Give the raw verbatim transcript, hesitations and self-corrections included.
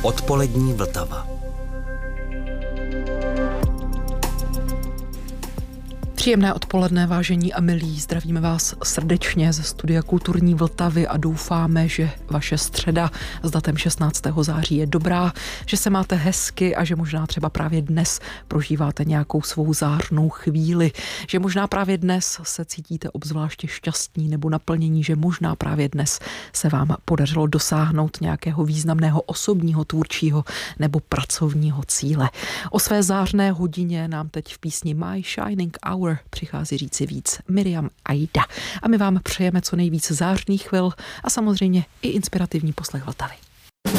Odpolední Vltava. Příjemné odpoledne, vážení a milí, zdravíme vás srdečně ze studia Kulturní Vltavy a doufáme, že vaše středa s datem šestnáctého září je dobrá, že se máte hezky a že možná třeba právě dnes prožíváte nějakou svou zářnou chvíli, že možná právě dnes se cítíte obzvláště šťastní nebo naplnění, že možná právě dnes se vám podařilo dosáhnout nějakého významného osobního, tvůrčího nebo pracovního cíle. O své zářné hodině nám teď v písni My Shining Hour přichází říci víc Miriam Aida. A my vám přejeme co nejvíc zářných chvil a samozřejmě i inspirativní poslech Vltavy.